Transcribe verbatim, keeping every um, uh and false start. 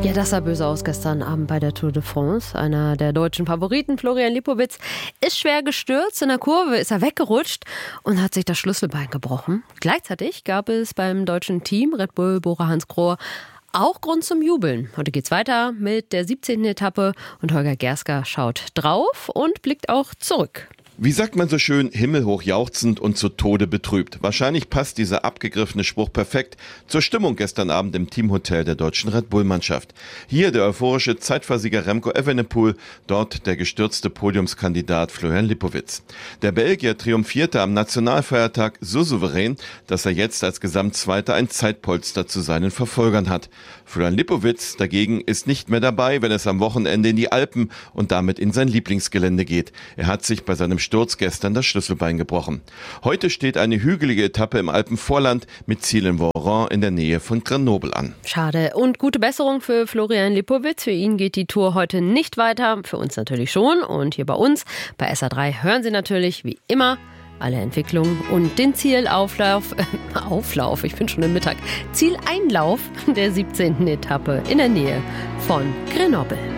Ja, das sah böse aus gestern Abend bei der Tour de France. Einer der deutschen Favoriten, Florian Lipowitz, ist schwer gestürzt. In der Kurve ist er weggerutscht und hat sich das Schlüsselbein gebrochen. Gleichzeitig gab es beim deutschen Team Red Bull Bora Hansgrohe auch Grund zum Jubeln. Heute geht's weiter mit der siebzehnten Etappe und Holger Gerska schaut drauf und blickt auch zurück. Wie sagt man so schön, himmelhoch jauchzend und zu Tode betrübt. Wahrscheinlich passt dieser abgegriffene Spruch perfekt zur Stimmung gestern Abend im Teamhotel der deutschen Red Bull-Mannschaft. Hier der euphorische Zeitversieger Remco Evenepoel, dort der gestürzte Podiumskandidat Florian Lipowitz. Der Belgier triumphierte am Nationalfeiertag so souverän, dass er jetzt als Gesamtzweiter ein Zeitpolster zu seinen Verfolgern hat. Florian Lipowitz dagegen ist nicht mehr dabei, wenn es am Wochenende in die Alpen und damit in sein Lieblingsgelände geht. Er hat sich bei seinem Sturz gestern das Schlüsselbein gebrochen. Heute steht eine hügelige Etappe im Alpenvorland mit Ziel in Voiron in der Nähe von Grenoble an. Schade und gute Besserung für Florian Lipowitz. Für ihn geht die Tour heute nicht weiter, für uns natürlich schon. Und hier bei uns, bei S A drei, hören Sie natürlich wie immer alle Entwicklungen und den Zielauflauf, äh, Auflauf, ich bin schon im Mittag, Zieleinlauf der siebzehnten Etappe in der Nähe von Grenoble.